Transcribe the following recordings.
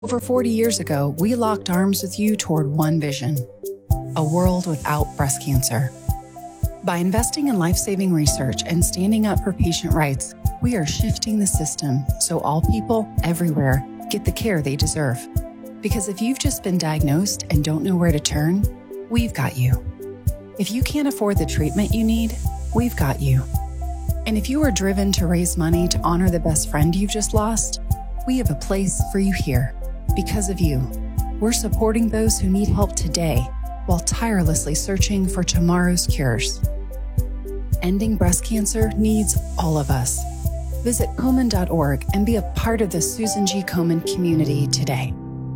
Over 40 years ago, we locked arms with you toward one vision: a world without breast cancer. By investing in life-saving research and standing up for patient rights, we are shifting the system so all people everywhere get the care they deserve. Because if you've just been diagnosed and don't know where to turn, we've got you. If you can't afford the treatment you need, we've got you. And if you are driven to raise money to honor the best friend you've just lost, we have a place for you here. Because of you, we're supporting those who need help today while tirelessly searching for tomorrow's cures. Ending breast cancer needs all of us. Visit Komen.org and be a part of the Susan G. Komen community today.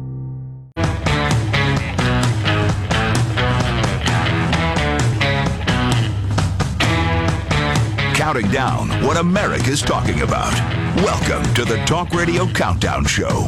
Counting down what America's talking about. Welcome to the Talk Radio Countdown Show.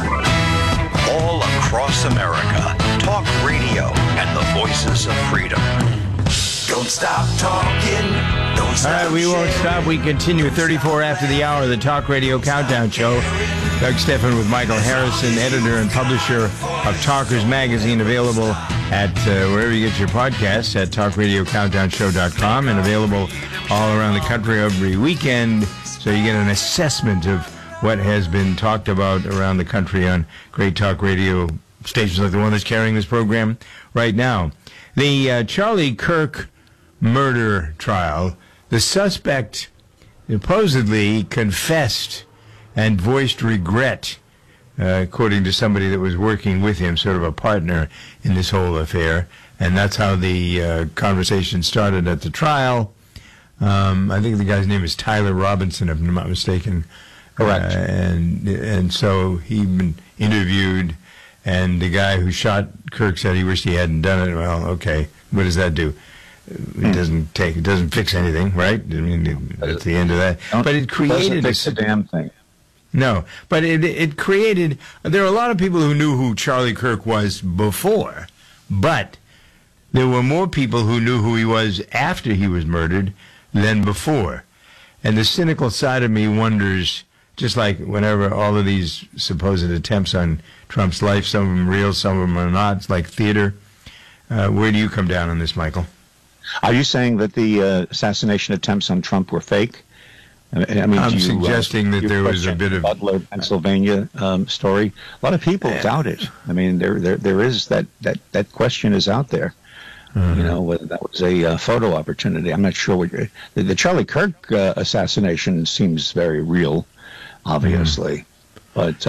All across America, talk radio and the voices of freedom. Don't stop talking. Don't stop. All right, we won't stop. We continue 34 after the hour, the Talk Radio Countdown Show. Doug Stephan with Michael Harrison, editor and publisher of Talkers Magazine, available at wherever you get your podcasts, at talkradiocountdownshow.com, and available all around the country every weekend, so you get an assessment of what has been talked about around the country on great talk radio stations like the one that's carrying this program right now. The Charlie Kirk murder trial, the suspect supposedly confessed and voiced regret, according to somebody that was working with him, sort of a partner in this whole affair, and that's how the conversation started at the trial. I think the guy's name is Tyler Robinson, if I'm not mistaken. Correct. And so he'd been interviewed, and the guy who shot Kirk said he wished he hadn't done it. Well, okay, what does that do? It doesn't fix anything, right? I mean, at the end of that. But it created fix a damn thing. No, but it created. There are a lot of people who knew who Charlie Kirk was before, but there were more people who knew who he was after he was murdered than before. And the cynical side of me wonders, just like whenever all of these supposed attempts on Trump's life, some of them real, some of them are not, it's like theater. Where do you come down on this, Michael? Are you saying that the assassination attempts on Trump were fake? I mean, I'm suggesting that there was a bit of Butler, Pennsylvania story. A lot of people doubt it. I mean, there is that question is out there. Mm-hmm. You know, whether that was a photo opportunity. I'm not sure what the Charlie Kirk assassination seems very real, obviously. But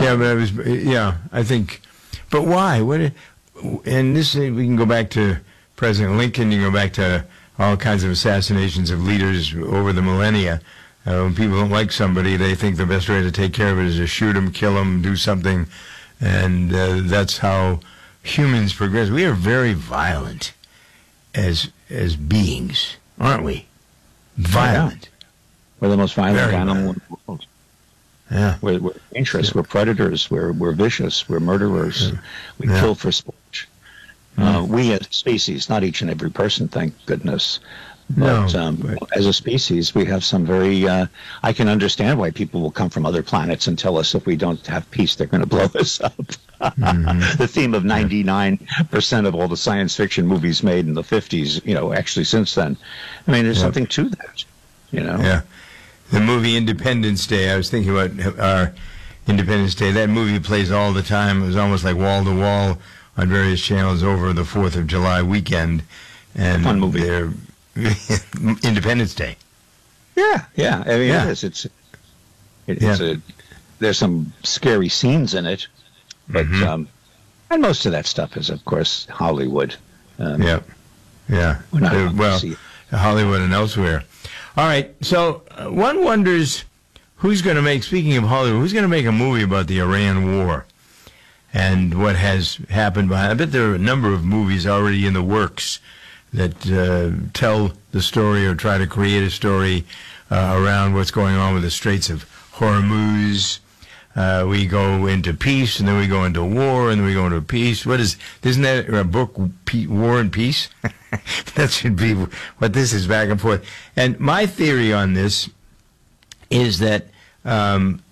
I think. But why? And this, we can go back to President Lincoln. You can go back to all kinds of assassinations of leaders over the millennia. When people don't like somebody, they think the best way to take care of it is to shoot them, kill them, do something, and that's how humans progress. We are very violent as beings, aren't we? Violent. Yeah. We're the most violent animal in the world. Yeah. We're dangerous. We're predators. We're vicious. We're murderers. We kill for sport. We as a species, not each and every person, thank goodness. But, as a species, we have some very... I can understand why people will come from other planets and tell us if we don't have peace, they're going to blow us up. Mm-hmm. The theme of 99% of all the science fiction movies made in the 50s, you know, actually since then. I mean, there's something to that, you know? Yeah. The movie Independence Day, I was thinking about our Independence Day. That movie plays all the time. It was almost like wall-to-wall on various channels over the 4th of July weekend. And fun movie. Independence Day. Yeah. I mean, it is. There's some scary scenes in it, but and most of that stuff is, of course, Hollywood. Well, Hollywood and elsewhere. All right, so one wonders who's going to make. Speaking of Hollywood, who's going to make a movie about the Iran war and what has happened behind? I bet there are a number of movies already in the works that tell the story or try to create a story around what's going on with the Straits of Hormuz. We go into peace, and then we go into war, and then we go into peace. Isn't that a book, War and Peace? That should be what this is, back and forth. And my theory on this is that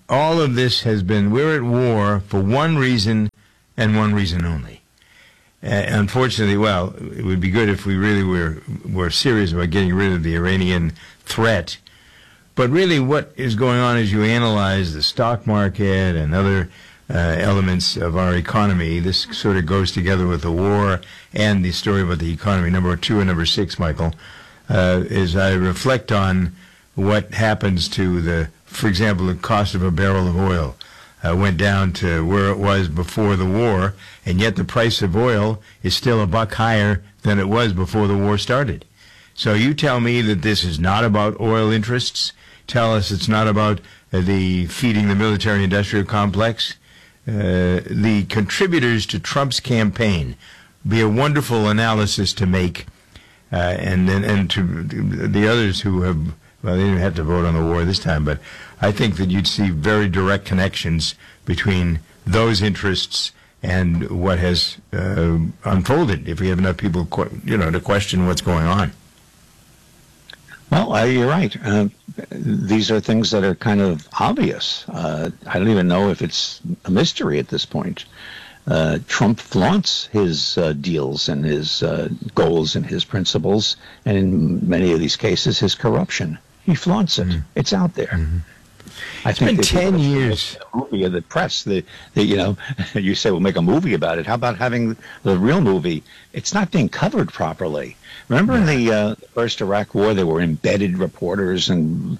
all of this has been, we're at war for one reason and one reason only. Unfortunately, well, it would be good if we really were serious about getting rid of the Iranian threat. But really what is going on as you analyze the stock market and other elements of our economy, this sort of goes together with the war and the story about the economy, number 2 and number 6, Michael, is I reflect on what happens to for example, the cost of a barrel of oil went down to where it was before the war, and yet the price of oil is still $1 higher than it was before the war started. So you tell me that this is not about oil interests. Tell us it's not about the feeding the military-industrial complex. The contributors to Trump's campaign be a wonderful analysis to make, and to the others who have, well, they didn't have to vote on the war this time, but I think that you'd see very direct connections between those interests and what has unfolded, if we have enough people, to question what's going on. Well, you're right. These are things that are kind of obvious. I don't even know if it's a mystery at this point. Trump flaunts his deals and his goals and his principles, and in many of these cases, his corruption. He flaunts it. Mm-hmm. It's out there. Mm-hmm. It's been 10 years. A movie of the press. You say we'll make a movie about it. How about having the real movie? It's not being covered properly. Remember in the first Iraq War, there were embedded reporters and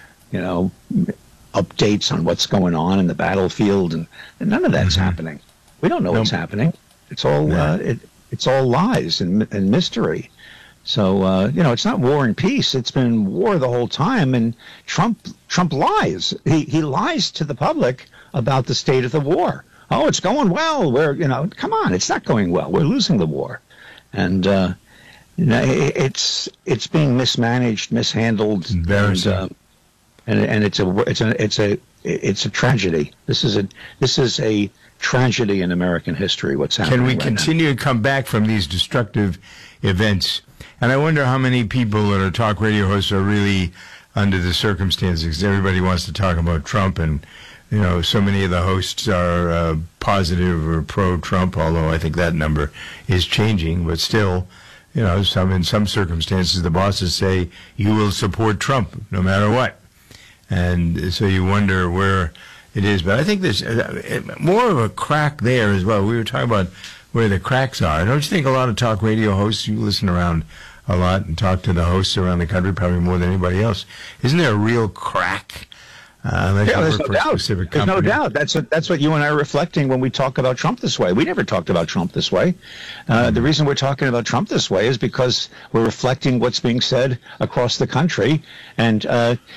updates on what's going on in the battlefield, and none of that's happening. We don't know what's happening. It's all it's all lies and mystery. So it's not war and peace. It's been war the whole time, and Trump lies. He lies to the public about the state of the war. Oh, it's going well. Come on, it's not going well. We're losing the war, and it's being mismanaged, mishandled, and it's a tragedy. This is a tragedy in American history. What's happening? Can we continue to come back from these destructive events? And I wonder how many people that are talk radio hosts are really under the circumstances. Everybody wants to talk about Trump, and so many of the hosts are positive or pro-Trump. Although I think that number is changing, but still, in some circumstances, the bosses say you will support Trump no matter what, and so you wonder where it is. But I think there's more of a crack there as well. We were talking about where the cracks are. Don't you think a lot of talk radio hosts, you listen around a lot and talk to the hosts around the country probably more than anybody else, isn't there a real crack? There's no doubt. There's no doubt. That's what you and I are reflecting when we talk about Trump this way. We never talked about Trump this way. The reason we're talking about Trump this way is because we're reflecting what's being said across the country. And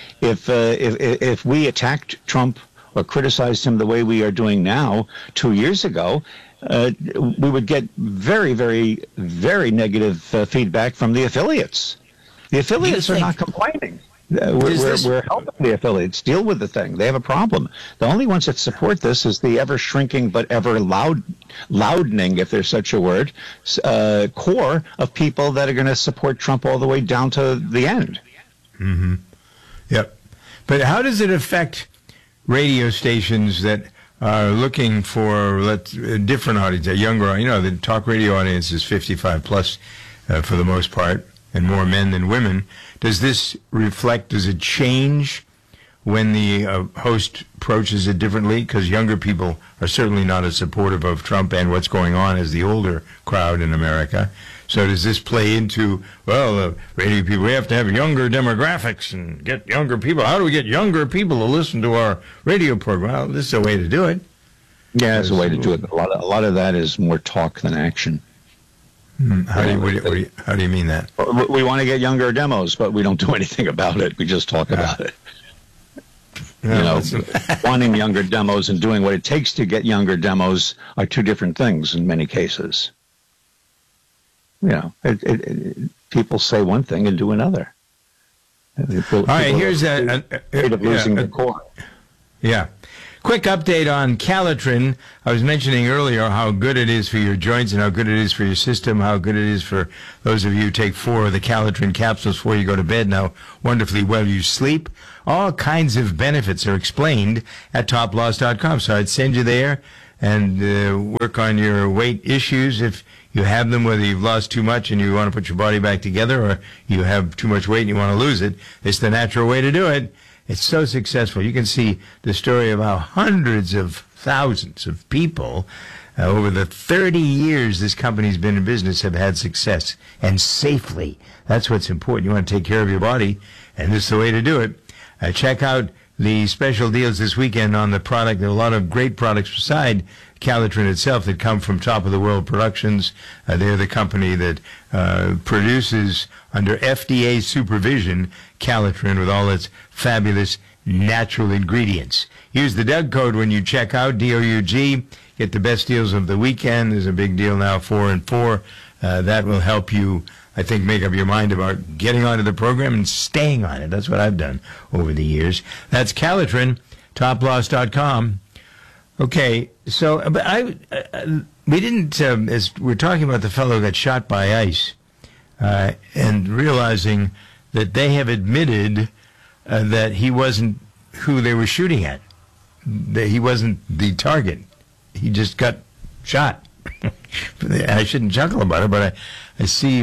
if we attacked Trump or criticized him the way we are doing now 2 years ago, we would get very, very, very negative feedback from the affiliates. The affiliates are not complaining. We're helping the affiliates deal with the thing. They have a problem. The only ones that support this is the ever-shrinking but ever-loudening, if there's such a word, core of people that are going to support Trump all the way down to the end. Mm-hmm. Yep. But how does it affect radio stations that are looking for a different audience, a younger, the talk radio audience is 55 plus for the most part, and more men than women. Does it change when the host approaches it differently? Because younger people are certainly not as supportive of Trump and what's going on as the older crowd in America. So does this play into, radio people, we have to have younger demographics and get younger people. How do we get younger people to listen to our radio program? Well, this is a way to do it. Yeah, it's a way to do it. A lot of that is more talk than action. How do you mean that? We want to get younger demos, but we don't do anything about it. We just talk about it. Wanting younger demos and doing what it takes to get younger demos are two different things in many cases. People say one thing and do another. All right, here's of losing the core. Yeah. Quick update on Calitrin. I was mentioning earlier how good it is for your joints and how good it is for your system, how good it is for those of you who take 4 of the Calitrin capsules before you go to bed, now wonderfully well you sleep. All kinds of benefits are explained at toploss.com. So I'd send you there and work on your weight issues if you have them, whether you've lost too much and you want to put your body back together or you have too much weight and you want to lose it. It's the natural way to do it. It's so successful. You can see the story of how hundreds of thousands of people over the 30 years this company's been in business have had success, and safely. That's what's important. You want to take care of your body, and this is the way to do it. Check out the special deals this weekend on the product. There are a lot of great products beside Calitrin itself that come from Top of the World Productions. They're the company that produces, under FDA supervision, Calitrin with all its fabulous natural ingredients. Use the Doug code when you check out, DOUG. Get the best deals of the weekend. There's a big deal now, 4 and 4. That will help you, I think, make up your mind about getting onto the program and staying on it. That's what I've done over the years. That's Calitrin, toploss.com. Okay, so but we didn't, as we're talking about the fellow who got shot by ICE, and realizing that they have admitted that he wasn't who they were shooting at. That he wasn't the target. He just got shot. I shouldn't chuckle about it, but I see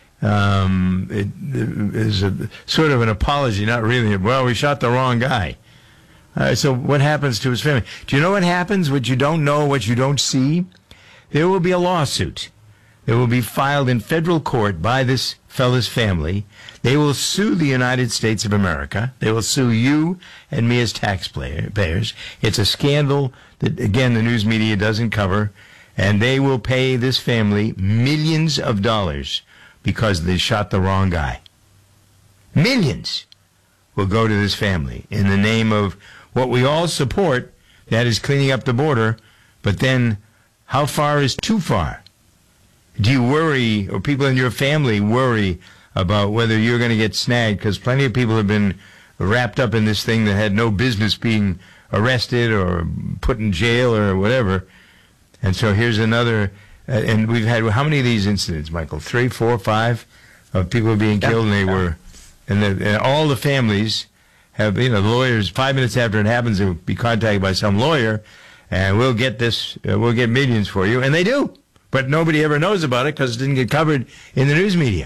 it is a sort of an apology, not really. Well, we shot the wrong guy. So what happens to his family? Do you know what happens? What you don't know, what you don't see? There will be a lawsuit. It will be filed in federal court by this fellow's family. They will sue the United States of America. They will sue you and me as taxpayers. It's a scandal that, again, the news media doesn't cover. And they will pay this family millions of dollars because they shot the wrong guy. Millions will go to this family in the name of what we all support, that is cleaning up the border. But then how far is too far? Do you worry, or people in your family worry about whether you're going to get snagged? Because plenty of people have been wrapped up in this thing that had no business being arrested or put in jail or whatever. And so here's another, and we've had, how many of these incidents, Michael? 3, 4, 5 of people being killed, and they were, and all the families have, the lawyers, 5 minutes after it happens, they'll be contacted by some lawyer, and we'll get this, we'll get millions for you, and they do. But nobody ever knows about it because it didn't get covered in the news media.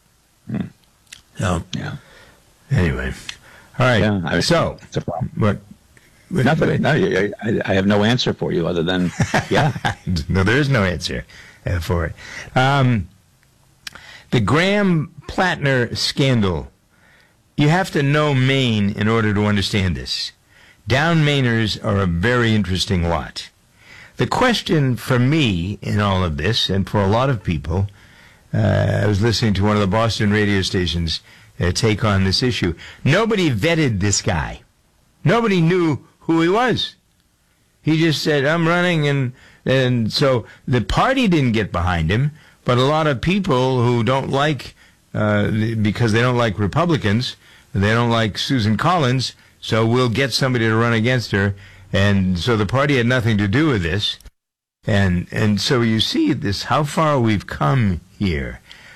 So, Yeah. Anyway. All right. Yeah, So, it's a problem. what? Nothing. No, I have no answer for you other than, yeah. No, there is no answer for it. The Graham Plattner scandal. You have to know Maine in order to understand this. Down Mainers are a very interesting lot. The question for me in all of this, and for a lot of people, I was listening to one of the Boston radio stations take on this issue. Nobody vetted this guy. Nobody knew who he was. He just said, I'm running, and so the party didn't get behind him, but a lot of people who don't like, because they don't like Republicans, they don't like Susan Collins, so we'll get somebody to run against her. And so the party had nothing to do with this. And so you see this, how far we've come here.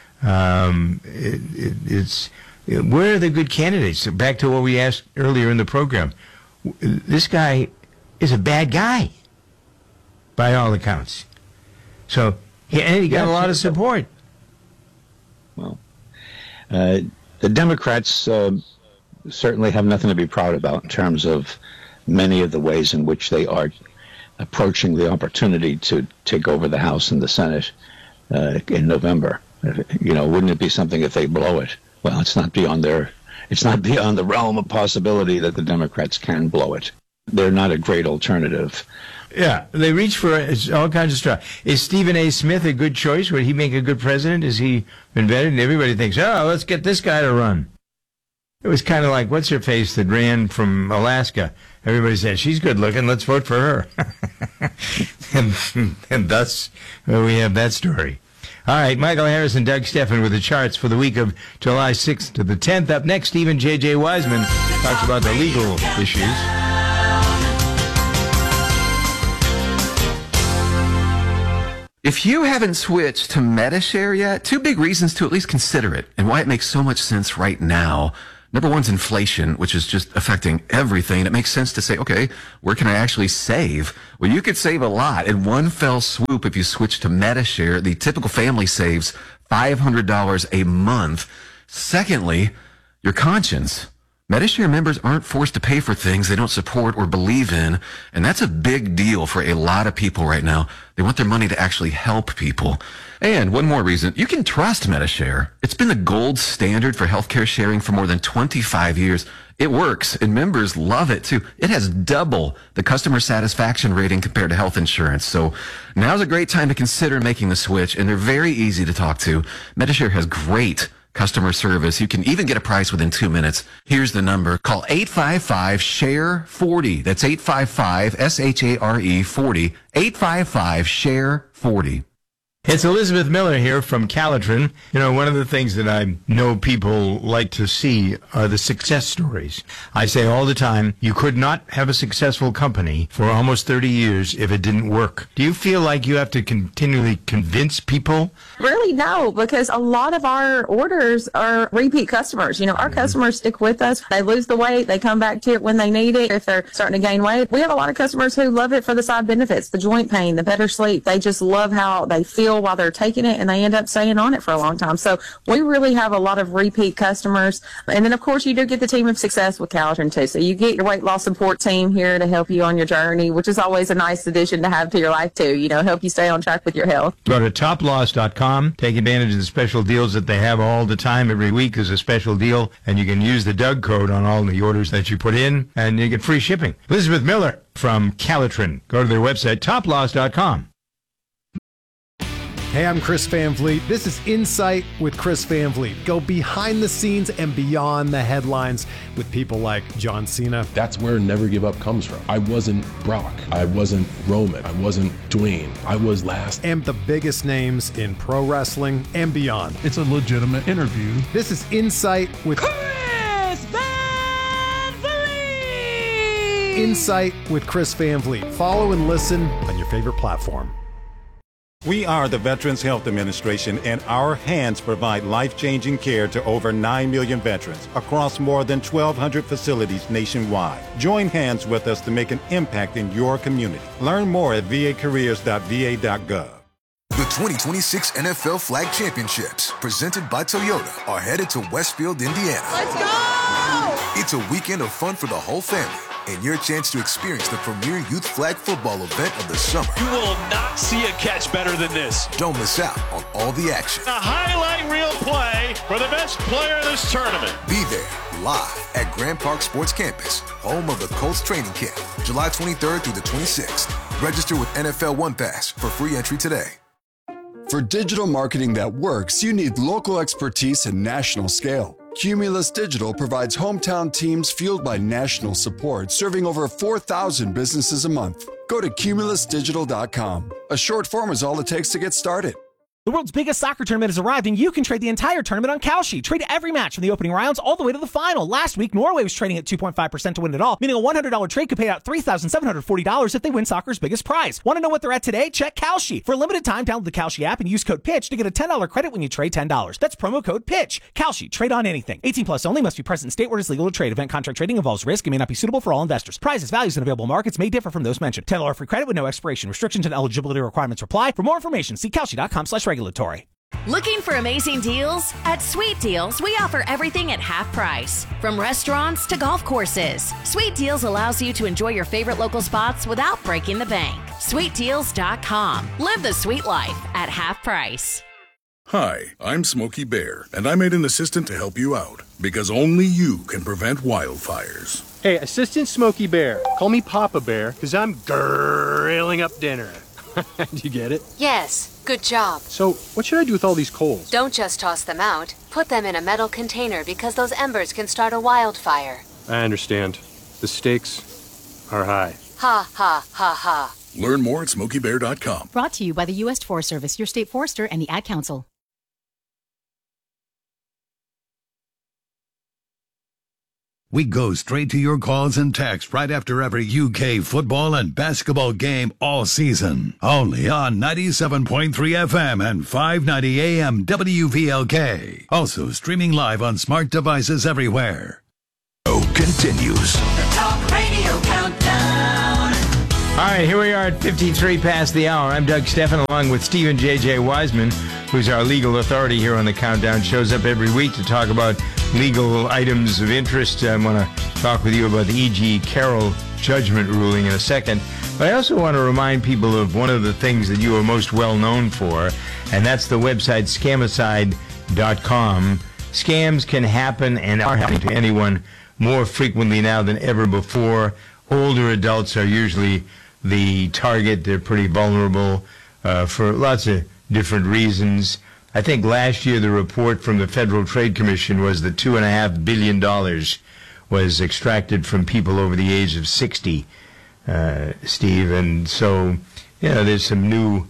It's where are the good candidates? Back to what we asked earlier in the program. This guy is a bad guy, by all accounts. So, and he got a lot of support. Well, the Democrats certainly have nothing to be proud about in terms of many of the ways in which they are approaching the opportunity to take over the House and the Senate in November. Wouldn't it be something if they blow it? Well, it's not beyond the realm of possibility that the Democrats can blow it. They're not a great alternative. Yeah, they reach for all kinds of stuff. Is Stephen A. Smith a good choice? Would he make a good president? Is he been vetted? And everybody thinks, let's get this guy to run. It was kind of like, what's her face that ran from Alaska? Everybody said, she's good looking, let's vote for her. and thus, we have that story. All right, Michael Harris and Doug Stephan with the charts for the week of July 6th to the 10th. Up next, Stephen J.J. Wiseman talks about the legal issues. If you haven't switched to Medi-Share yet, two big reasons to at least consider it and why it makes so much sense right now. Number one's inflation, which is just affecting everything. It makes sense to say, okay, where can I actually save? Well, you could save a lot in one fell swoop if you switch to Medi-Share. The typical family saves $500 a month. Secondly, your conscience. Medi-Share members aren't forced to pay for things they don't support or believe in, and that's a big deal for a lot of people right now. They want their money to actually help people. And one more reason, you can trust Medi-Share. It's been the gold standard for healthcare sharing for more than 25 years. It works, and members love it too. It has double the customer satisfaction rating compared to health insurance. So now's a great time to consider making the switch, and they're very easy to talk to. Medi-Share has great customer service. You can even get a price within 2 minutes. Here's the number. Call 855-SHARE-40. That's 855-SHARE 40. 855-SHARE-40. It's Elizabeth Miller here from Calitrin. You know, one of the things that I know people like to see are the success stories. I say all the time, you could not have a successful company for almost 30 years if it didn't work. Do you feel like you have to continually convince people? Really, no, because a lot of our orders are repeat customers. You know, our customers stick with us. They lose the weight. They come back to it when they need it. If they're starting to gain weight, we have a lot of customers who love it for the side benefits, the joint pain, the better sleep. They just love how they feel while they're taking it, and they end up staying on it for a long time. So we really have a lot of repeat customers. And then, of course, you do get the team of success with Calitrin, too. So you get your weight loss support team here to help you on your journey, which is always a nice addition to have to your life, too. You know, help you stay on track with your health. Go to toploss.com. Take advantage of the special deals that they have all the time. Every week is a special deal, and you can use the Doug code on all the orders that you put in, and you get free shipping. Elizabeth Miller from Calitrin. Go to their website, toploss.com. Hey, I'm Chris Van Vliet. This is Insight with Chris Van Vliet. Go behind the scenes and beyond the headlines with people like John Cena. That's where Never Give Up comes from. I wasn't Brock. I wasn't Roman. I wasn't Dwayne. I was last. And the biggest names in pro wrestling and beyond. It's a legitimate interview. This is Insight with Chris Van Vliet. Insight with Chris Van Vliet. Follow and listen on your favorite platform. We are the Veterans Health Administration, and our hands provide life-changing care to over 9 million veterans across more than 1,200 facilities nationwide. Join hands with us to make an impact in your community. Learn more at vacareers.va.gov. The 2026 NFL Flag Championships, presented by Toyota, are headed to Westfield, Indiana. Let's go! It's a weekend of fun for the whole family, and your chance to experience the premier youth flag football event of the summer. You will not see a catch better than this. Don't miss out on all the action. A highlight reel play for the best player in this tournament. Be there, live at Grand Park Sports Campus, home of the Colts training camp, July 23rd through the 26th. Register with NFL One Pass for free entry today. For digital marketing that works, you need local expertise and national scale. Cumulus Digital provides hometown teams fueled by national support, serving over 4,000 businesses a month. Go to cumulusdigital.com. A short form is all it takes to get started. The world's biggest soccer tournament has arrived, and you can trade the entire tournament on Kalshi. Trade every match from the opening rounds all the way to the final. Last week, Norway was trading at 2.5% to win it all, meaning a $100 trade could pay out $3,740 if they win soccer's biggest prize. Want to know what they're at today? Check Kalshi. For a limited time, download the Kalshi app and use code PITCH to get a $10 credit when you trade $10. That's promo code PITCH. Kalshi. Trade on anything. 18 plus only. Must be present in state where it is legal to trade. Event contract trading involves risk and may not be suitable for all investors. Prizes, values, and available markets may differ from those mentioned. $10 free credit with no expiration. Restrictions and eligibility requirements apply. For more information, see Kalshi.com/regulatory. Looking for amazing deals? At Sweet Deals, we offer everything at half price. From restaurants to golf courses, Sweet Deals allows you to enjoy your favorite local spots without breaking the bank. SweetDeals.com. Live the sweet life at half price. Hi, I'm Smokey Bear, and I made an assistant to help you out, because only you can prevent wildfires. Hey, Assistant Smokey Bear. Call me Papa Bear, because I'm grilling up dinner. Do you get it? Yes, good job. So, what should I do with all these coals? Don't just toss them out. Put them in a metal container because those embers can start a wildfire. I understand. The stakes are high. Ha, ha, ha, ha. Learn more at SmokeyBear.com. Brought to you by the U.S. Forest Service, your state forester, and the Ad Council. We go straight to your calls and texts right after every UK football and basketball game all season. Only on 97.3 FM and 590 AM WVLK. Also streaming live on smart devices everywhere. Continues. The Talk Radio Countdown. All right, here we are at 53 past the hour. I'm Doug Steffen, along with Stephen J.J. Wiseman, who's our legal authority here on the Countdown. Shows up every week to talk about legal items of interest. I want to talk with you about the E.G. Carroll judgment ruling in a second. But I also want to remind people of one of the things that you are most well known for, and that's the website scamicide.com. Scams can happen and are happening to anyone more frequently now than ever before. Older adults are usually the target. They're pretty vulnerable for lots of different reasons. I think last year the report from the Federal Trade Commission was that $2.5 billion was extracted from people over the age of 60, Steve. And so, there's some new,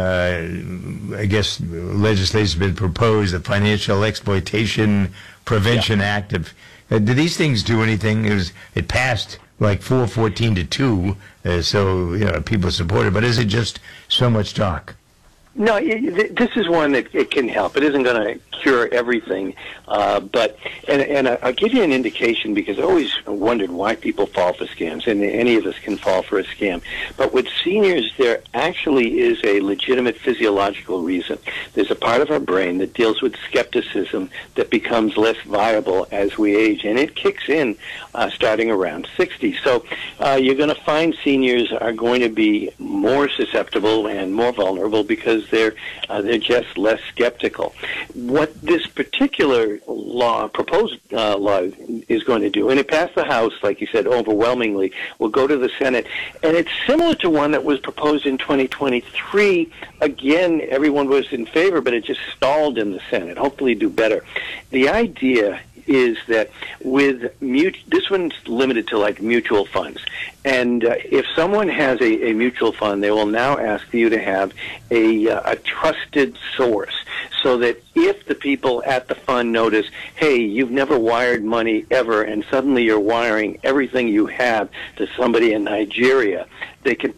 I guess, legislation has been proposed, the Financial Exploitation Prevention Act. Of, did these things do anything? It passed like 414 to 2, so people support it. But is it just so much talk? No, this is one that it can help. It isn't going to cure everything, but I'll give you an indication, because I always wondered why people fall for scams, and any of us can fall for a scam. But with seniors, there actually is a legitimate physiological reason. There's a part of our brain that deals with skepticism that becomes less viable as we age, and it kicks in starting around 60. So you're going to find seniors are going to be more susceptible and more vulnerable because they're just less skeptical. What this particular proposed law is going to do, and it passed the House, like you said, overwhelmingly, will go to the Senate, and it's similar to one that was proposed in 2023. Again, everyone was in favor, but it just stalled in the Senate. Hopefully do better. The idea is that with this one's limited to like mutual funds, and if someone has a mutual fund, they will now ask you to have a trusted source, so that if the people at the fund notice, hey, you've never wired money ever, and suddenly you're wiring everything you have to somebody in Nigeria, they can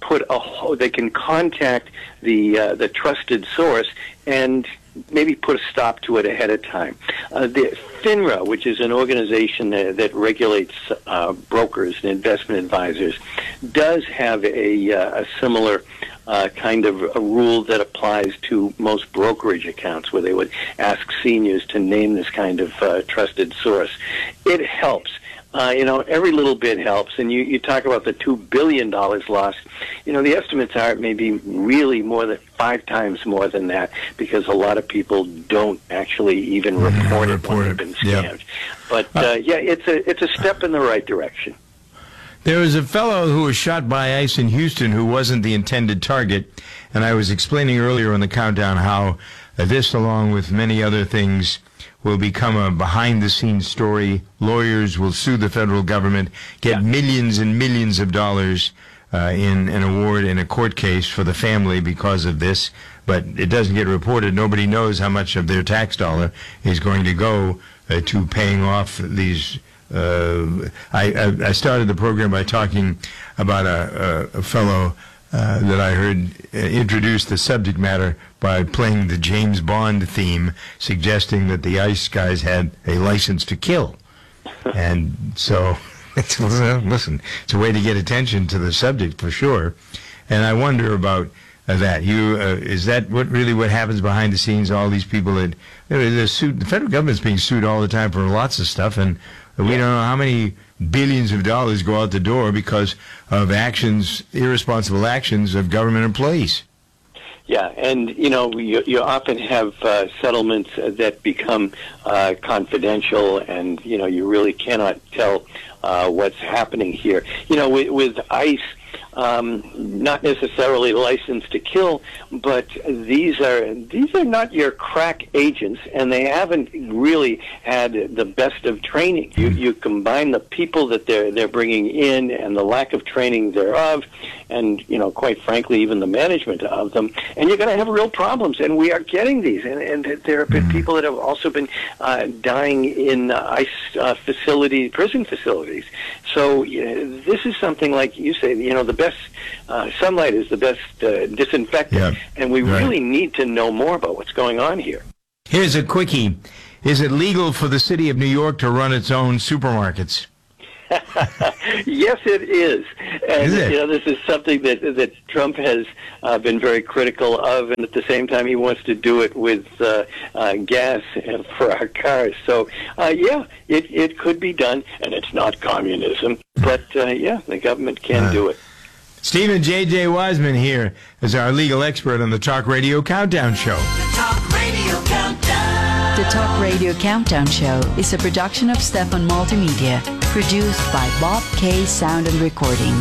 contact the trusted source and maybe put a stop to it ahead of time. The FINRA, which is an organization that regulates brokers and investment advisors, does have a similar kind of a rule that applies to most brokerage accounts, where they would ask seniors to name this kind of trusted source. It helps. Every little bit helps. And you talk about the $2 billion lost. The estimates are it may be really more than 5 times more than that, because a lot of people don't actually even report it when they've been scammed. Yep. But, it's a step in the right direction. There was a fellow who was shot by ICE in Houston who wasn't the intended target, and I was explaining earlier on the Countdown how this, along with many other things, will become a behind-the-scenes story. Lawyers will sue the federal government, get millions and millions of dollars in an award in a court case for the family because of this, but it doesn't get reported. Nobody knows how much of their tax dollar is going to go to paying off these. I started the program by talking about a fellow that I heard introduce the subject matter by playing the James Bond theme, suggesting that the ICE guys had a license to kill. And so, listen, it's a way to get attention to the subject for sure. And I wonder about that. Is that what happens behind the scenes? All these people that the federal government's being sued all the time for lots of stuff, and we don't know how many billions of dollars go out the door because of irresponsible actions of government employees. Yeah, and you often have settlements that become confidential, and you really cannot tell what's happening here. With ICE, not necessarily licensed to kill, but these are not your crack agents, and they haven't really had the best of training. You combine the people that they're bringing in and the lack of training thereof, and quite frankly, even the management of them, and you're going to have real problems. And we are getting these, and there have been people that have also been dying in ICE prison facilities. So this is something like you say. The best sunlight is the best disinfectant, and we really need to know more about what's going on here. Here's a quickie: is it legal for the city of New York to run its own supermarkets? Yes, it is. And, this is something that Trump has been very critical of, and at the same time he wants to do it with gas for our cars. So, it could be done, and it's not communism. But, the government can do it. Stephen J.J. Wiseman here is our legal expert on the Talk Radio Countdown Show. The Talk Radio Countdown. The Talk Radio Countdown Show is a production of Stefan Multimedia, produced by Bob K. Sound and Recording.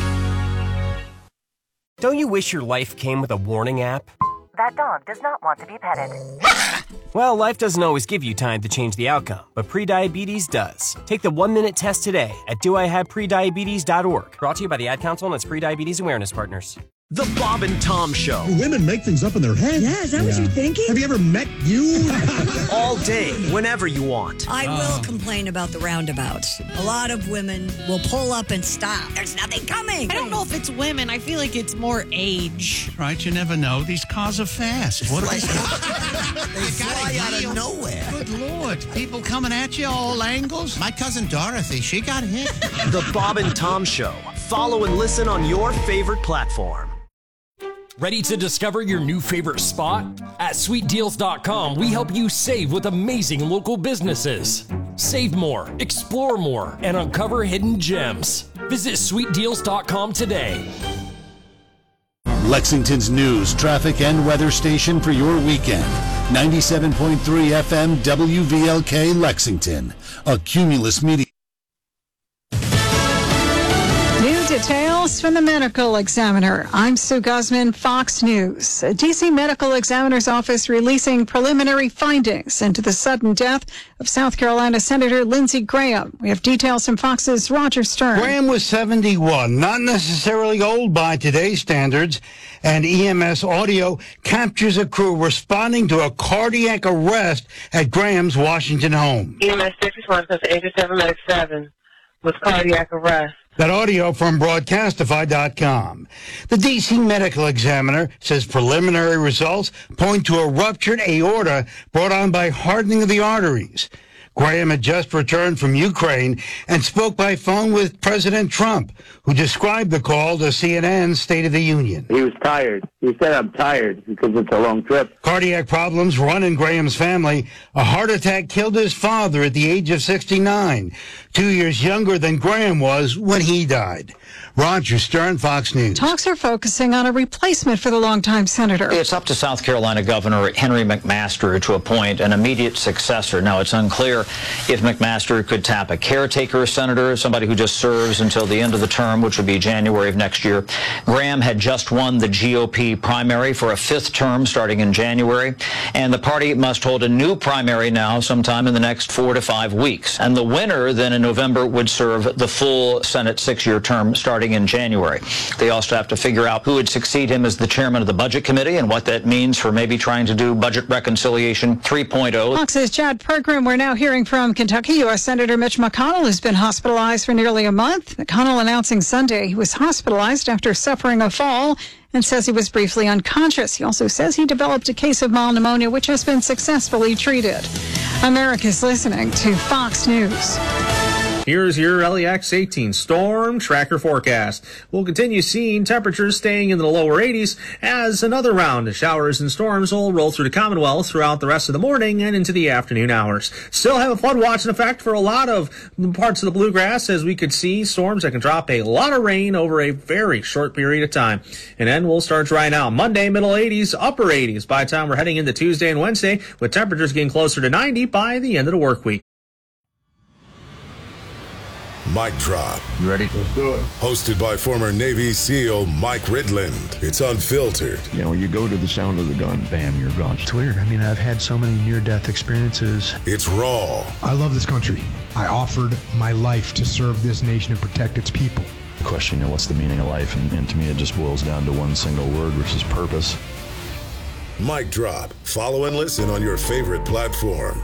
Don't you wish your life came with a warning app? That dog does not want to be petted. Well, life doesn't always give you time to change the outcome, but prediabetes does. Take the 1-minute test today at doihaveprediabetes.org. Brought to you by the Ad Council and its prediabetes awareness partners. The Bob and Tom Show. Do women make things up in their head? Yeah, is that what you're thinking? Have you ever met you? All day, whenever you want. I will complain about the roundabouts. A lot of women will pull up and stop. There's nothing coming. I don't know if it's women. I feel like it's more age. Right, you never know. These cars are fast. What They fly out of nowhere. Good Lord. People coming at you all angles. My cousin Dorothy, she got hit. The Bob and Tom Show. Follow and listen on your favorite platform. Ready to discover your new favorite spot? At SweetDeals.com, we help you save with amazing local businesses. Save more, explore more, and uncover hidden gems. Visit SweetDeals.com today. Lexington's news, traffic, and weather station for your weekend. 97.3 FM WVLK Lexington. A Cumulus Media. New details from the Medical Examiner. I'm Sue Guzman, Fox News. A D.C. Medical Examiner's Office releasing preliminary findings into the sudden death of South Carolina Senator Lindsey Graham. We have details from Fox's Roger Stern. Graham was 71, not necessarily old by today's standards, and EMS audio captures a crew responding to a cardiac arrest at Graham's Washington home. EMS 6 response to 87 Medic 7 with cardiac arrest. That audio from Broadcastify.com. The D.C. Medical Examiner says preliminary results point to a ruptured aorta brought on by hardening of the arteries. Graham had just returned from Ukraine and spoke by phone with President Trump, who described the call to CNN's State of the Union. He was tired. He said, I'm tired because it's a long trip. Cardiac problems run in Graham's family. A heart attack killed his father at the age of 69, 2 years younger than Graham was when he died. Roger Stern, Fox News. Talks are focusing on a replacement for the longtime senator. It's up to South Carolina Governor Henry McMaster to appoint an immediate successor. Now, it's unclear if McMaster could tap a caretaker senator, somebody who just serves until the end of the term, which would be January of next year. Graham had just won the GOP primary for a fifth term starting in January, and the party must hold a new primary now sometime in the next 4 to 5 weeks. And the winner then in November would serve the full Senate 6-year term starting in January. They also have to figure out who would succeed him as the chairman of the Budget Committee and what that means for maybe trying to do budget reconciliation 3.0. Fox's Chad Pergram. We're now hearing from Kentucky. U.S. Senator Mitch McConnell has been hospitalized for nearly a month. McConnell announcing Sunday he was hospitalized after suffering a fall and says he was briefly unconscious. He also says he developed a case of mild pneumonia, which has been successfully treated. America's listening to Fox News. Here's your LEX 18 storm tracker forecast. We'll continue seeing temperatures staying in the lower 80s as another round of showers and storms will roll through the Commonwealth throughout the rest of the morning and into the afternoon hours. Still have a flood watch in effect for a lot of parts of the bluegrass, as we could see storms that can drop a lot of rain over a very short period of time. And then we'll start drying out. Monday, middle 80s, upper 80s by the time we're heading into Tuesday and Wednesday, with temperatures getting closer to 90 by the end of the work week. Mic Drop. You ready? Let's do it. Hosted by former Navy SEAL Mike Ridland. It's unfiltered. You know, you go to the sound of the gun, bam, you're gone. It's weird. I mean, I've had so many near-death experiences. It's raw. I love this country. I offered my life to serve this nation and protect its people. The question, you know, what's the meaning of life? And to me, it just boils down to one single word, which is purpose. Mic Drop. Follow and listen on your favorite platform.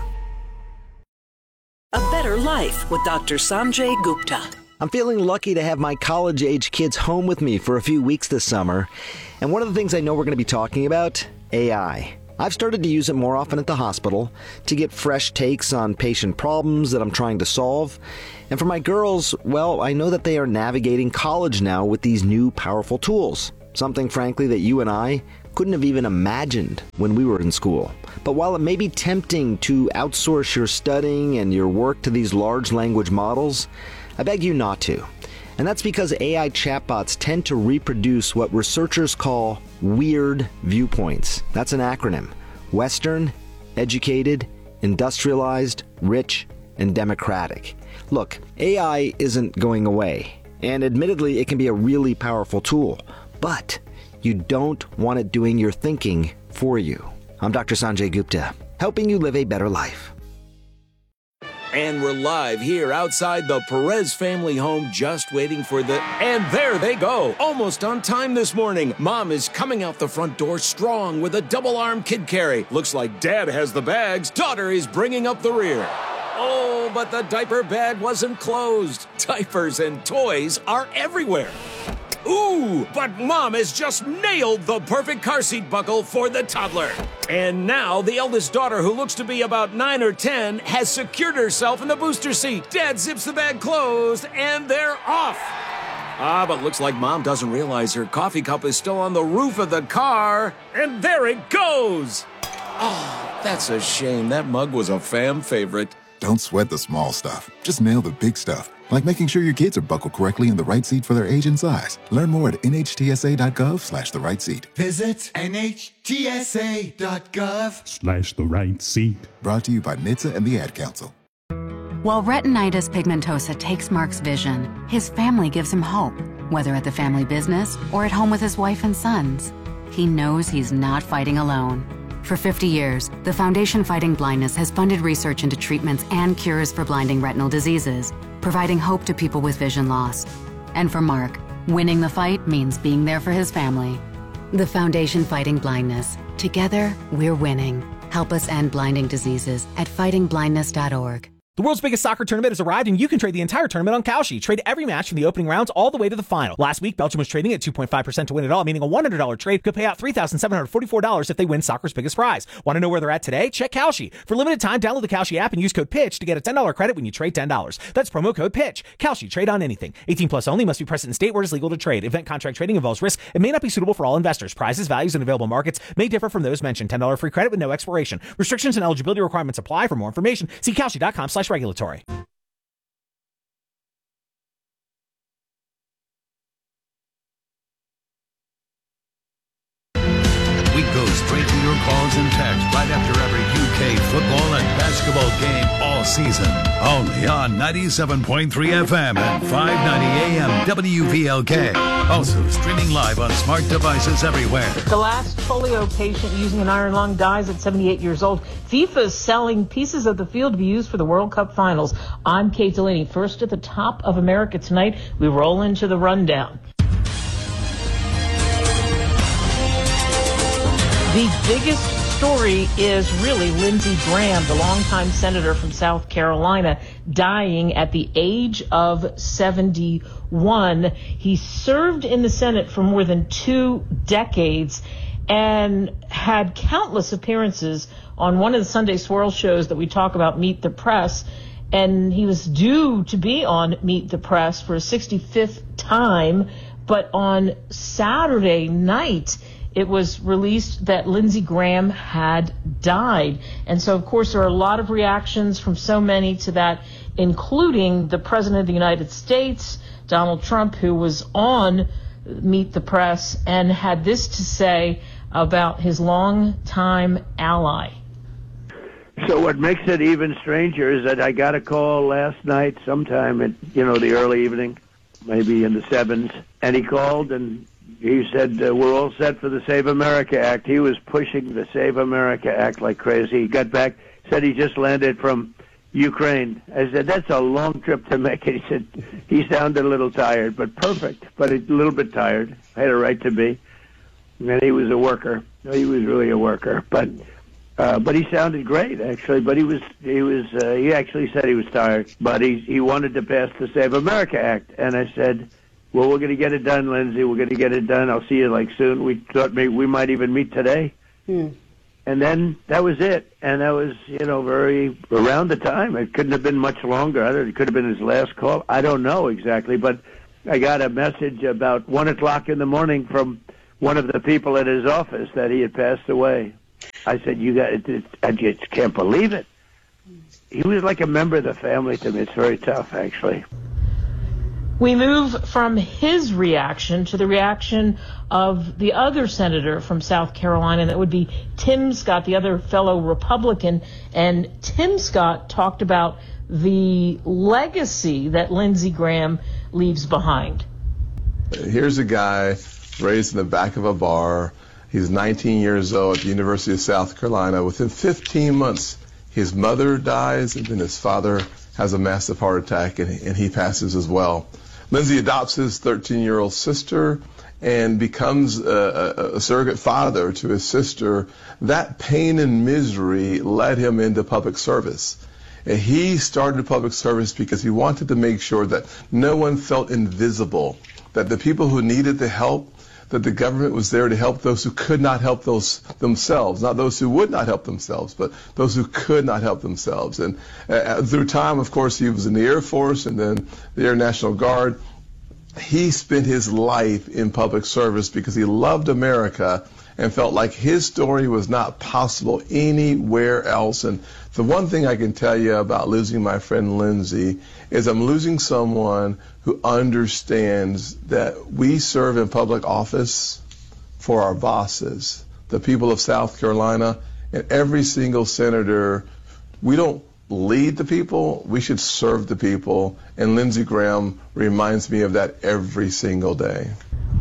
A Better Life with Dr. Sanjay Gupta. I'm feeling lucky to have my college-age kids home with me for a few weeks this summer. And one of the things I know we're going to be talking about, AI. I've started to use it more often at the hospital to get fresh takes on patient problems that I'm trying to solve. And for my girls, well, I know that they are navigating college now with these new powerful tools. Something, frankly, that you and I couldn't have even imagined when we were in school. But while it may be tempting to outsource your studying and your work to these large language models, I beg you not to. And that's because AI chatbots tend to reproduce what researchers call weird viewpoints. That's an acronym. Western, educated, industrialized, rich, and democratic. Look, AI isn't going away. And admittedly, it can be a really powerful tool. But you don't want it doing your thinking for you. I'm Dr. Sanjay Gupta, helping you live a better life. And we're live here outside the Perez family home, just waiting for the... And there they go, almost on time this morning. Mom is coming out the front door strong with a double-arm kid carry. Looks like Dad has the bags. Daughter is bringing up the rear. Oh, but the diaper bag wasn't closed. Diapers and toys are everywhere. Ooh, but Mom has just nailed the perfect car seat buckle for the toddler. And now the eldest daughter, who looks to be about 9 or 10, has secured herself in the booster seat. Dad zips the bag closed, and they're off. But looks like Mom doesn't realize her coffee cup is still on the roof of the car. And there it goes. Oh, that's a shame. That mug was a fam favorite. Don't sweat the small stuff. Just nail the big stuff. Like making sure your kids are buckled correctly in the right seat for their age and size. Learn more at nhtsa.gov/the right seat. Visit nhtsa.gov/the right seat. Brought to you by NHTSA and the Ad Council. While retinitis pigmentosa takes Mark's vision, his family gives him hope, whether at the family business or at home with his wife and sons. He knows he's not fighting alone. For 50 years, the Foundation Fighting Blindness has funded research into treatments and cures for blinding retinal diseases, providing hope to people with vision loss. And for Mark, winning the fight means being there for his family. The Foundation Fighting Blindness. Together, we're winning. Help us end blinding diseases at fightingblindness.org. The world's biggest soccer tournament has arrived, and you can trade the entire tournament on Kalshi. Trade every match from the opening rounds all the way to the final. Last week, Belgium was trading at 2.5% to win it all, meaning a $100 trade could pay out $3,744 if they win soccer's biggest prize. Want to know where they're at today? Check Kalshi. For limited time, download the Kalshi app and use code PITCH to get a $10 credit when you trade $10. That's promo code PITCH. Kalshi. Trade on anything. 18 plus only. Must be present in state where it is legal to trade. Event contract trading involves risk. It may not be suitable for all investors. Prizes, values, and available markets may differ from those mentioned. $10 free credit with no expiration. Restrictions and eligibility requirements apply. For more information, see kalshi.com/regulatory. We go straight to your calls and texts right after every UK football and basketball game all season. Only on 97.3 FM and 590 AM WVLK. Also streaming live on smart devices everywhere. The last polio patient using an iron lung dies at 78 years old. FIFA is selling pieces of the field to be used for the World Cup finals. I'm Kate Delaney. First at the top of America tonight, we roll into the rundown. The biggest story is really Lindsey Graham, the longtime senator from South Carolina, dying at the age of 71. He served in the Senate for more than 2 decades and had countless appearances on one of the Sunday Swirl shows that we talk about, Meet the Press. And he was due to be on Meet the Press for a 65th time. But on Saturday night, it was released that Lindsey Graham had died. And so, of course, there are a lot of reactions from so many to that, including the President of the United States, Donald Trump, who was on Meet the Press and had this to say about his longtime ally. So what makes it even stranger is that I got a call last night sometime at, the early evening, maybe in the 7s, and he called and he said, we're all set for the Save America Act. He was pushing the Save America Act like crazy. He got back, said he just landed from Ukraine. I said, that's a long trip to make. He said, he sounded a little tired, but perfect, but a little bit tired. I had a right to be. And he was a worker. He was really a worker, but he sounded great actually. But he actually said he was tired, but he wanted to pass the Save America Act. And I said, well, we're going to get it done, Lindsay. We're going to get it done. I'll see you soon. We thought we might even meet today. And then that was it. And that was, very around the time. It couldn't have been much longer. It could have been his last call. I don't know exactly, but I got a message about 1 o'clock in the morning from one of the people at his office that he had passed away. I said, I just can't believe it. He was like a member of the family to me. It's very tough, actually. We move from his reaction to the reaction of the other senator from South Carolina. That would be Tim Scott, the other fellow Republican. And Tim Scott talked about the legacy that Lindsey Graham leaves behind. Here's a guy raised in the back of a bar. He's 19 years old at the University of South Carolina. Within 15 months, his mother dies, and then his father has a massive heart attack, and he passes as well. Lindsey adopts his 13-year-old sister and becomes a surrogate father to his sister. That pain and misery led him into public service. And he started public service because he wanted to make sure that no one felt invisible, that the people who needed the help, that the government was there to help those who could not help themselves, not those who would not help themselves, but those who could not help themselves. And through time, of course, he was in the Air Force and then the Air National Guard. He spent his life in public service because he loved America and felt like his story was not possible anywhere else. And the one thing I can tell you about losing my friend Lindsey is I'm losing someone who understands that we serve in public office for our bosses, the people of South Carolina, and every single senator. We don't lead the people, we should serve the people, and Lindsey Graham reminds me of that every single day.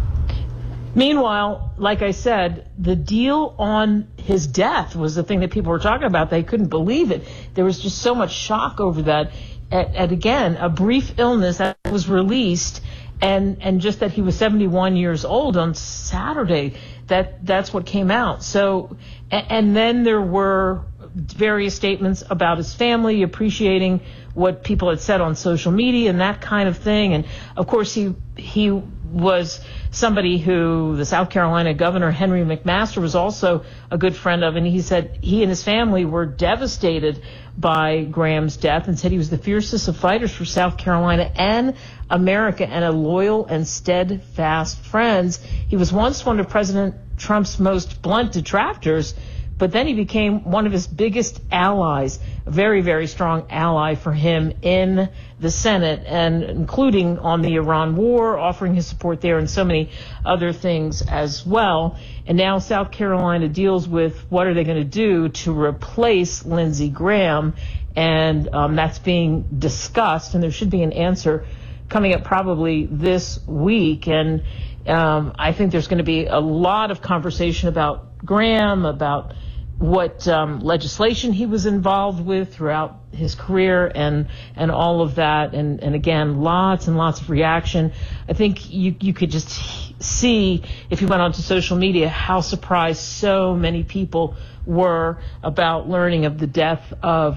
Meanwhile, like I said, the deal on his death was the thing that people were talking about. They couldn't believe it. There was just so much shock over that. And again, a brief illness that was released, and just that he was 71 years old on Saturday. That's what came out. So, and then there were various statements about his family, appreciating what people had said on social media and that kind of thing. And of course, he was somebody who the South Carolina governor, Henry McMaster, was also a good friend of. And he said he and his family were devastated by Graham's death and said he was the fiercest of fighters for South Carolina and America and a loyal and steadfast friend. He was once one of President Trump's most blunt detractors, but then he became one of his biggest allies, a very, very strong ally for him in the Senate, and including on the Iran war, offering his support there and so many other things as well. And now South Carolina deals with what are they going to do to replace Lindsey Graham, and that's being discussed, and there should be an answer coming up probably this week. And I think there's going to be a lot of conversation about Graham, about what legislation he was involved with throughout his career and all of that. And again, lots and lots of reaction. I think you could just see, if you went onto social media, how surprised so many people were about learning of the death of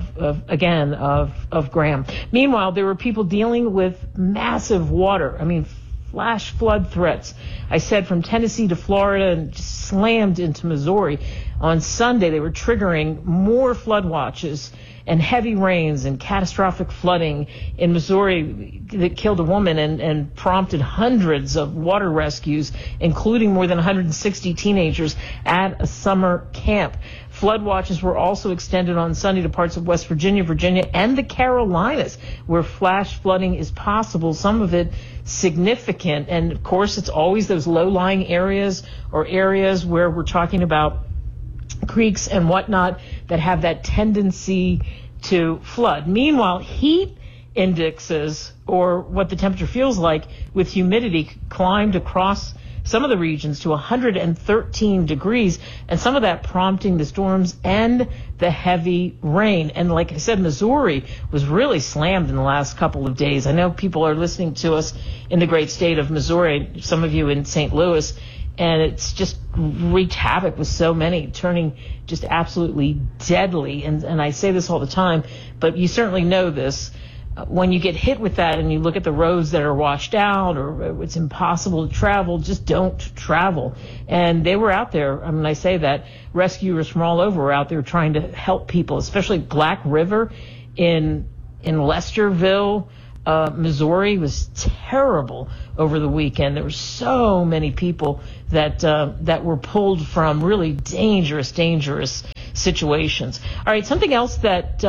Graham. Meanwhile, there were people dealing with massive water. I mean, flash flood threats. I said from Tennessee to Florida and just slammed into Missouri. On Sunday, they were triggering more flood watches and heavy rains and catastrophic flooding in Missouri that killed a woman and prompted hundreds of water rescues, including more than 160 teenagers at a summer camp. Flood watches were also extended on Sunday to parts of West Virginia, and the Carolinas, where flash flooding is possible, some of it significant. And, of course, it's always those low-lying areas or areas where we're talking about creeks and whatnot that have that tendency to flood. Meanwhile, heat indexes, or what the temperature feels like with humidity, climbed across some of the regions to 113 degrees, and some of that prompting the storms and the heavy rain. And like I said, Missouri was really slammed in the last couple of days. I know people are listening to us in the great state of Missouri, some of you in St. Louis, and it's just wreaked havoc with so many, turning just absolutely deadly. And I say this all the time, but you certainly know this. When you get hit with that and you look at the roads that are washed out or it's impossible to travel, just don't travel. And they were out there. I mean, I say that rescuers from all over were out there trying to help people, especially Black River in Lesterville, Missouri was terrible over the weekend. There were so many people that were pulled from really dangerous situations. All right, something else that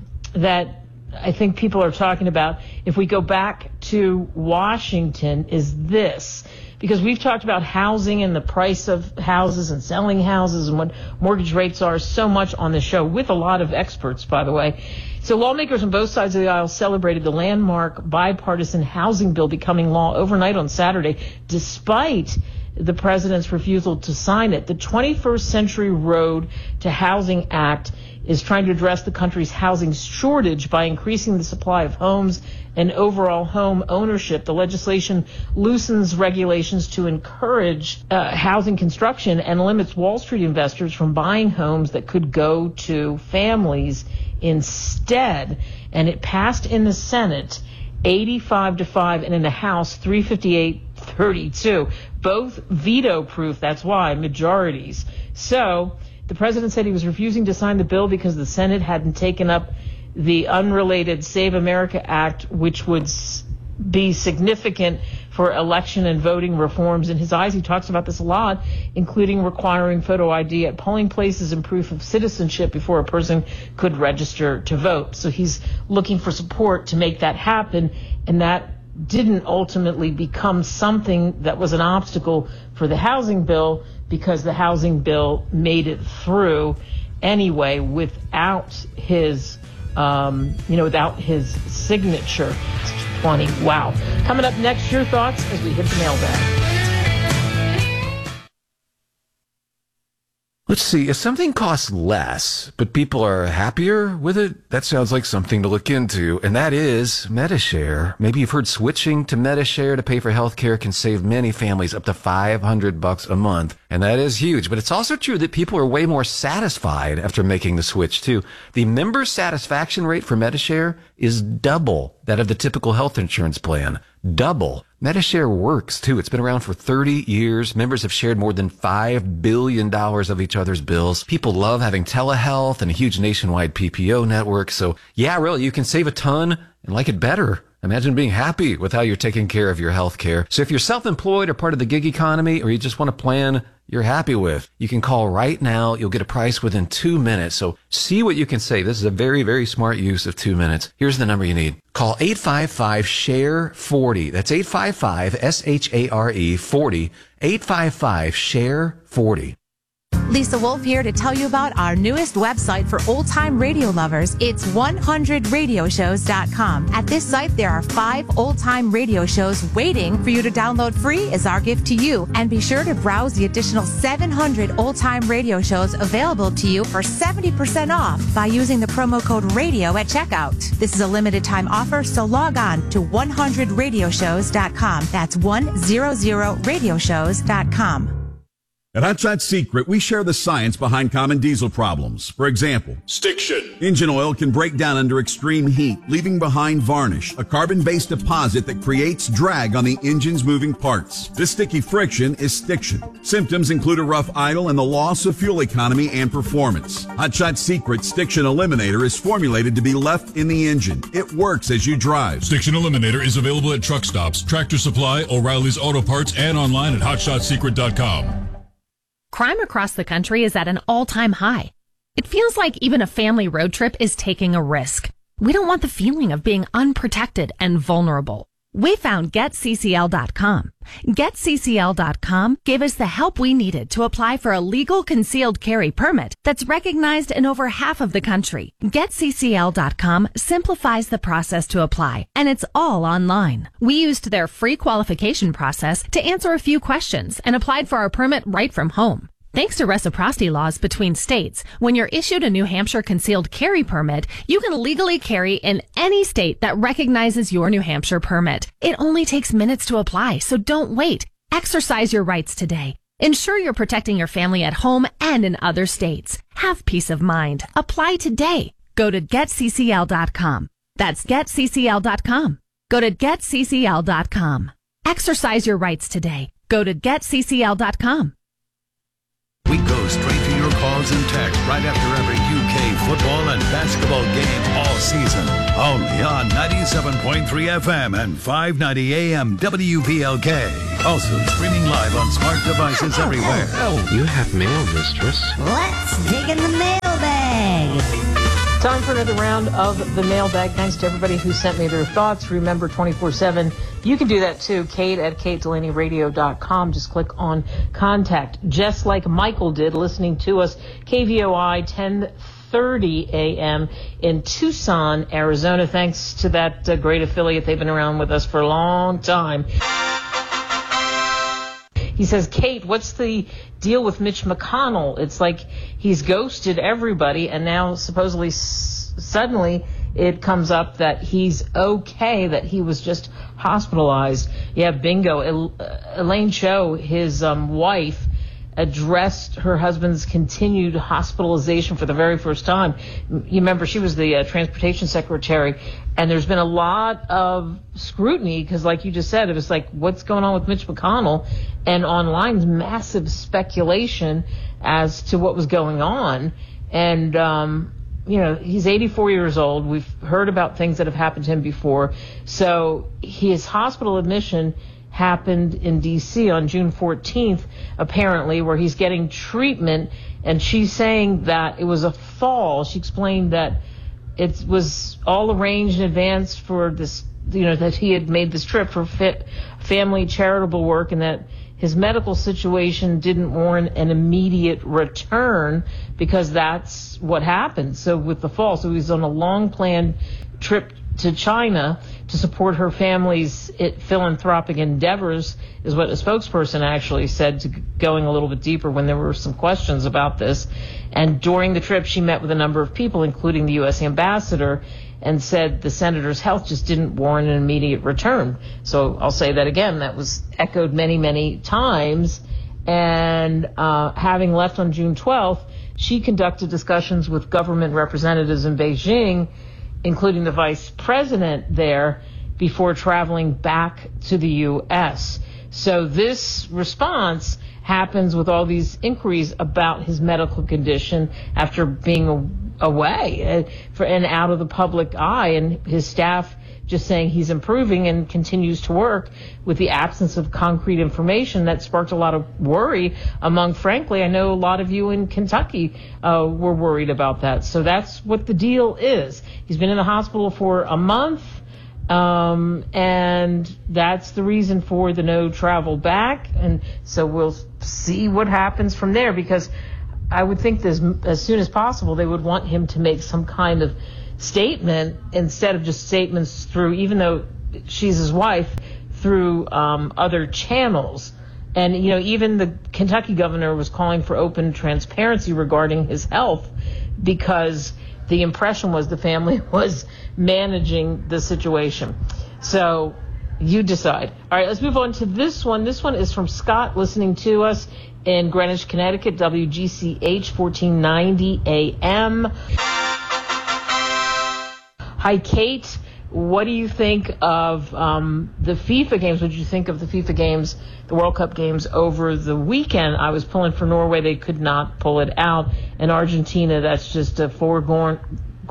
I think people are talking about, if we go back to Washington, is this. Because we've talked about housing and the price of houses and selling houses and what mortgage rates are so much on the show, with a lot of experts, by the way. So lawmakers on both sides of the aisle celebrated the landmark bipartisan housing bill becoming law overnight on Saturday, despite the president's refusal to sign it. The 21st Century Road to Housing Act is trying to address the country's housing shortage by increasing the supply of homes and overall home ownership. The legislation loosens regulations to encourage housing construction and limits Wall Street investors from buying homes that could go to families instead. And it passed in the Senate 85-5 and in the House 358-32. Both veto-proof, that's why, majorities. So the president said he was refusing to sign the bill because the Senate hadn't taken up the unrelated Save America Act, which would be significant for election and voting reforms. In his eyes, he talks about this a lot, including requiring photo ID at polling places and proof of citizenship before a person could register to vote. So he's looking for support to make that happen, and that didn't ultimately become something that was an obstacle for the housing bill, because the housing bill made it through anyway without his signature. 20. Wow. Coming up next, your thoughts as we hit the mailbag. Let's see, if something costs less, but people are happier with it, that sounds like something to look into, and that is Medi-Share. Maybe you've heard switching to Medi-Share to pay for healthcare can save many families up to $500 a month, and that is huge. But it's also true that people are way more satisfied after making the switch, too. The member satisfaction rate for Medi-Share is double that of the typical health insurance plan. Double. Medi-Share works, too. It's been around for 30 years. Members have shared more than $5 billion of each other's bills. People love having telehealth and a huge nationwide PPO network. So, yeah, really, you can save a ton and like it better. Imagine being happy with how you're taking care of your health care. So if you're self-employed or part of the gig economy, or you just want a plan you're happy with, you can call right now. You'll get a price within 2 minutes. So see what you can save. This is a very, very smart use of 2 minutes. Here's the number you need. Call 855-SHARE-40. That's 855-SHARE-40. 855-SHARE-40. Lisa Wolf here to tell you about our newest website for old-time radio lovers. It's 100radioshows.com. At this site, there are 5 old-time radio shows waiting for you to download free as our gift to you. And be sure to browse the additional 700 old-time radio shows available to you for 70% off by using the promo code RADIO at checkout. This is a limited-time offer, so log on to 100radioshows.com. That's 100radioshows.com. At Hot Shot Secret, we share the science behind common diesel problems. For example, stiction. Engine oil can break down under extreme heat, leaving behind varnish, a carbon-based deposit that creates drag on the engine's moving parts. This sticky friction is stiction. Symptoms include a rough idle and the loss of fuel economy and performance. Hot Shot Secret Stiction Eliminator is formulated to be left in the engine. It works as you drive. Stiction Eliminator is available at truck stops, Tractor Supply, O'Reilly's Auto Parts, and online at HotShotSecret.com. Crime across the country is at an all-time high. It feels like even a family road trip is taking a risk. We don't want the feeling of being unprotected and vulnerable. We found GetCCL.com. GetCCL.com gave us the help we needed to apply for a legal concealed carry permit that's recognized in over half of the country. GetCCL.com simplifies the process to apply, and it's all online. We used their free qualification process to answer a few questions and applied for our permit right from home. Thanks to reciprocity laws between states, when you're issued a New Hampshire concealed carry permit, you can legally carry in any state that recognizes your New Hampshire permit. It only takes minutes to apply, so don't wait. Exercise your rights today. Ensure you're protecting your family at home and in other states. Have peace of mind. Apply today. Go to GetCCL.com. That's GetCCL.com. Go to GetCCL.com. Exercise your rights today. Go to GetCCL.com. We go straight to your calls and texts right after every UK football and basketball game all season. Only on 97.3 FM and 590 AM WVLK. Also streaming live on smart devices everywhere. Oh, you have mail, mistress. Let's dig in the mailbag. Time for another round of the mailbag. Thanks to everybody who sent me their thoughts. Remember, 24/7, you can do that too. Kate at KateDelaneyRadio.com. Just click on contact. Just like Michael did, listening to us, KVOI 1030 AM in Tucson, Arizona. Thanks to that great affiliate. They've been around with us for a long time. He says, Kate, what's the deal with Mitch McConnell? It's like he's ghosted everybody, and now supposedly suddenly it comes up that he's okay, that he was just hospitalized. Yeah, bingo. Elaine Cho, his wife, addressed her husband's continued hospitalization for the very first time. You remember she was the transportation secretary, and there's been a lot of scrutiny because, like you just said, it was like, what's going on with Mitch McConnell? And online, massive speculation as to what was going on. And, he's 84 years old. We've heard about things that have happened to him before. So his hospital admission happened in D.C. on June 14th, apparently, where he's getting treatment. And she's saying that it was a fall. She explained that it was all arranged in advance for this, that he had made this trip for family charitable work, and that his medical situation didn't warrant an immediate return because that's what happened. So with the fall, so he's on a long planned trip to China to support her family's philanthropic endeavors, is what a spokesperson actually said, to going a little bit deeper when there were some questions about this. And during the trip, she met with a number of people, including the U.S. ambassador, and said the senator's health just didn't warrant an immediate return. So I'll say that again. That was echoed many, many times. And having left on June 12th, she conducted discussions with government representatives in Beijing, including the vice president there, before traveling back to the U.S. So this response happens with all these inquiries about his medical condition after being away and out of the public eye, and his staff just saying he's improving and continues to work, with the absence of concrete information. That sparked a lot of worry among, frankly, I know a lot of you in Kentucky were worried about that. So that's what the deal is. He's been in the hospital for a month, and that's the reason for the no travel back. And so we'll see what happens from there, because I would think this, as soon as possible, they would want him to make some kind of statement instead of just statements through, even though she's his wife, through other channels. And, even the Kentucky governor was calling for open transparency regarding his health, because the impression was the family was managing the situation. So you decide. All right, let's move on to this one. This one is from Scott, listening to us in Greenwich, Connecticut, WGCH 1490 AM. Hi, Kate. What do you think of the FIFA games? What did you think of the FIFA games, the World Cup games over the weekend? I was pulling for Norway. They could not pull it out. And Argentina, that's just a foregone,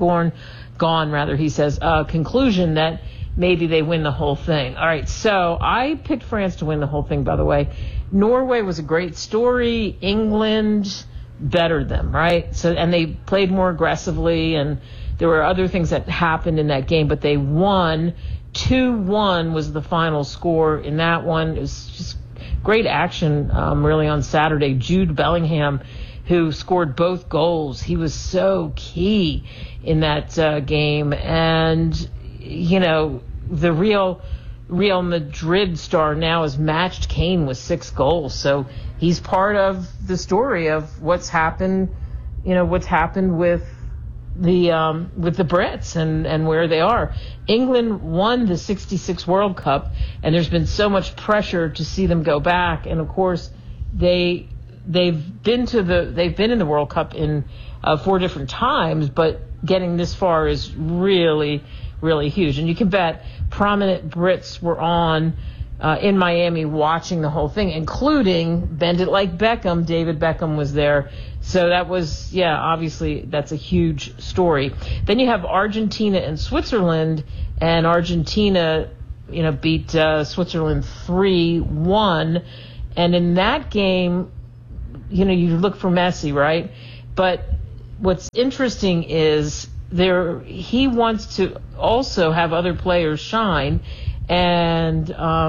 he says, conclusion that maybe they win the whole thing. All right, so I picked France to win the whole thing, by the way. Norway was a great story. England bettered them, right? So, and they played more aggressively, and there were other things that happened in that game, but they won 2-1 was the final score in that one. It was just great action, really, on Saturday. Jude Bellingham, who scored both goals, he was so key in that game. And, the Real Madrid star now has matched Kane with 6 goals. So he's part of the story of what's happened with the Brits and where they are. England won the '66 World Cup, and there's been so much pressure to see them go back. And of course, they've been in the World Cup in 4 different times, but getting this far is really, really huge. And you can bet prominent Brits were on in Miami watching the whole thing, including Bend It Like Beckham. David Beckham was there. So that was, obviously that's a huge story. Then you have Argentina and Switzerland, and Argentina, beat Switzerland 3-1. And in that game, you look for Messi, right? But what's interesting is he wants to also have other players shine, and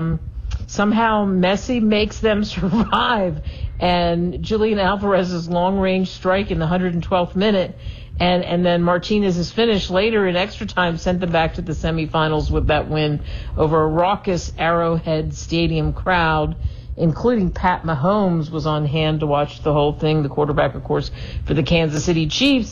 somehow Messi makes them survive. And Julian Alvarez's long-range strike in the 112th minute, and then Martinez's finish later in extra time sent them back to the semifinals with that win over a raucous Arrowhead Stadium crowd, including Pat Mahomes was on hand to watch the whole thing, the quarterback, of course, for the Kansas City Chiefs.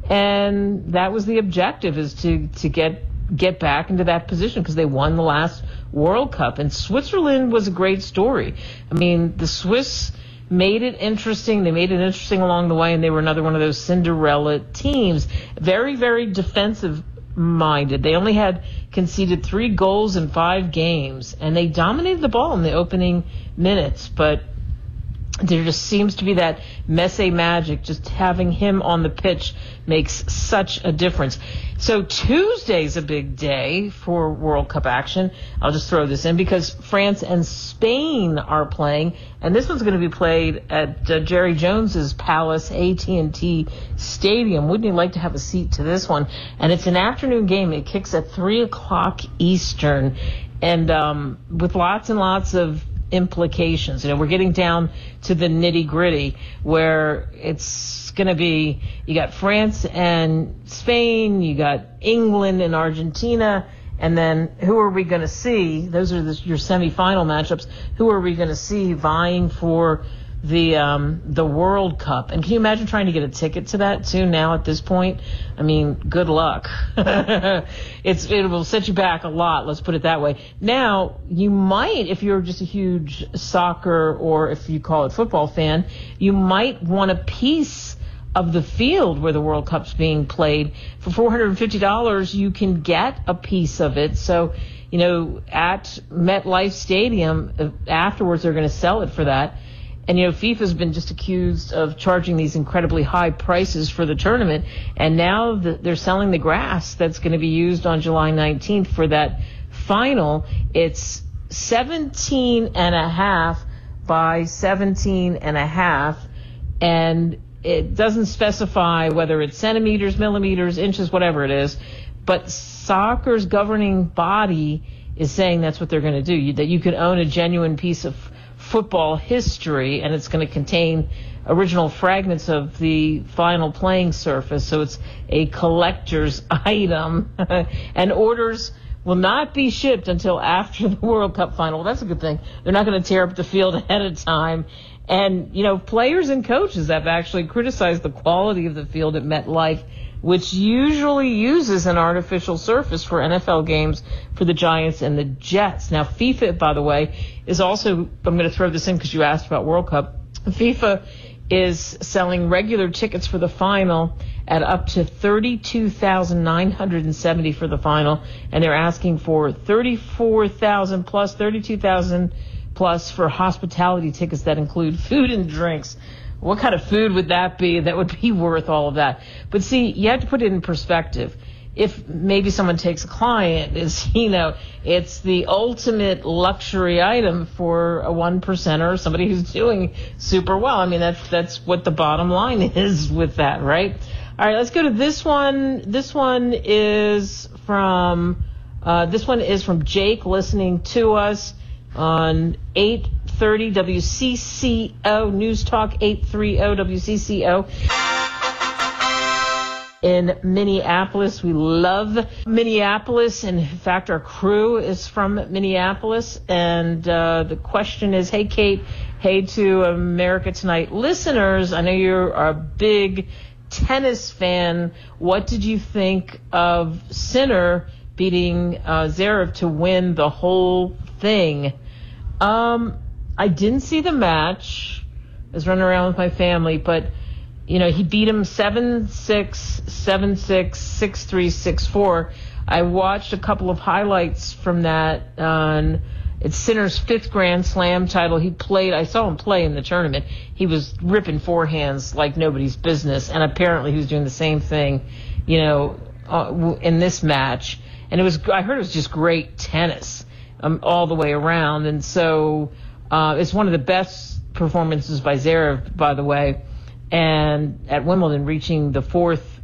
And that was the objective, is to get back into that position, because they won the last World Cup. And Switzerland was a great story. I mean, the Swiss made it interesting. They made it interesting along the way, and they were another one of those Cinderella teams. Very, very defensive-minded. They only had conceded 3 goals in 5 games, and they dominated the ball in the opening minutes. But there just seems to be that Messi magic. Just having him on the pitch makes such a difference. So Tuesday's a big day for World Cup action. I'll just throw this in because France and Spain are playing, and this one's going to be played at Jerry Jones's Palace AT&T Stadium. Wouldn't you like to have a seat to this one? And it's an afternoon game. It kicks at 3 o'clock Eastern, and with lots and lots of implications. We're getting down to the nitty-gritty, where it's going to be, you got France and Spain, you got England and Argentina, and then who are we going to see? Those are your semifinal matchups. Who are we going to see vying for the World Cup? And can you imagine trying to get a ticket to that too now at this point? I mean, good luck. It will set you back a lot, let's put it that way. Now, you might, if you're just a huge soccer, or if you call it football fan, you might want a piece of the field where the World Cup's being played. For $450, you can get a piece of it. So, at MetLife Stadium, afterwards they're going to sell it for that. And, FIFA's been just accused of charging these incredibly high prices for the tournament. And now they're selling the grass that's going to be used on July 19th for that final. It's 17.5 by 17.5. And it doesn't specify whether it's centimeters, millimeters, inches, whatever it is. But soccer's governing body is saying that's what they're going to do, that you could own a genuine piece of football history, and it's going to contain original fragments of the final playing surface, so it's a collector's item. And orders will not be shipped until after the World Cup final. Well, that's a good thing. They're not going to tear up the field ahead of time. And, players and coaches have actually criticized the quality of the field at MetLife, which usually uses an artificial surface for NFL games for the Giants and the Jets. Now, FIFA, by the way, is also, I'm going to throw this in because you asked about World Cup. FIFA is selling regular tickets for the final at up to $32,970 for the final, and they're asking for $34,000 plus, $32,000 plus for hospitality tickets that include food and drinks. What kind of food would that be that would be worth all of that? But see, you have to put it in perspective. If maybe someone takes a client, it's the ultimate luxury item for a 1%er, somebody who's doing super well. I mean, that's what the bottom line is with that, right? All right, let's go to this one. This one is from This one is from Jake listening to us on 830 WCCO, News Talk 830 WCCO. In Minneapolis. We love Minneapolis. In fact, our crew is from Minneapolis. And the question is, hey, Kate, hey to America Tonight listeners. I know you're a big tennis fan. What did you think of Sinner beating Zverev to win the whole thing? I didn't see the match. I was running around with my family, but he beat him 7-6, 7-6, 6-3, 6-4. I watched a couple of highlights from that. It's Sinner's 5th Grand Slam title. I saw him play in the tournament. He was ripping forehands like nobody's business, and apparently he was doing the same thing, in this match. And I heard it was just great tennis all the way around. And so it's one of the best performances by Zverev, by the way. And at Wimbledon, reaching the 4th